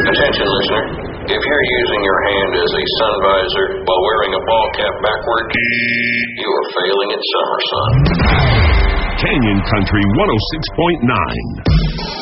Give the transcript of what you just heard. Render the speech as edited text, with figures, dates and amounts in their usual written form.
Attention, listener. If you're using your hand as a sun visor while wearing a ball cap backward, you are failing at summer, son. Canyon Country 106.9.